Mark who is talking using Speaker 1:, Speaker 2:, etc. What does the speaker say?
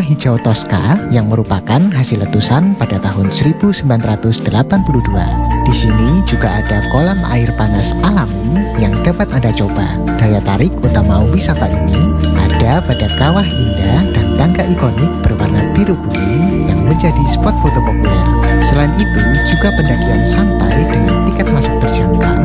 Speaker 1: hijau Tosca yang merupakan hasil letusan pada tahun 1982. Di sini juga ada kolam air panas alami yang dapat Anda coba. Daya tarik utama wisata ini ada pada kawah indah dan tangga ikonik berwarna biru kuning yang menjadi spot foto populer. Selain itu, juga pendakian santai dengan tiket masuk terjangkau